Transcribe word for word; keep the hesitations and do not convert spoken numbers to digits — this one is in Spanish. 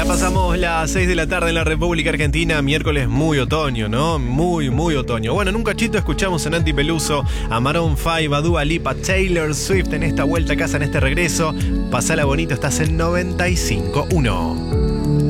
pasamos las seis de la tarde en la República Argentina, miércoles muy otoño, ¿no? Muy, muy otoño. Bueno, en un cachito escuchamos a Nati Peluso, a Maroon cinco, a Dua Lipa, Taylor Swift en esta vuelta a casa, en este regreso. Pasala bonito, estás en noventa y cinco punto uno.